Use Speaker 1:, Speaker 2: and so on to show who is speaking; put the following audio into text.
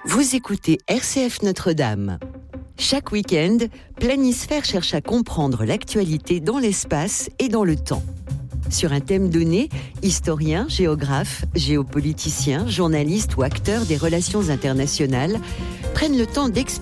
Speaker 1: Vous écoutez RCF Notre-Dame. Chaque week-end, Planisphère cherche à comprendre l'actualité dans l'espace et dans le temps. Sur un thème donné, historiens, géographes, géopoliticiens, journalistes ou acteurs des relations internationales prennent le temps d'expliquer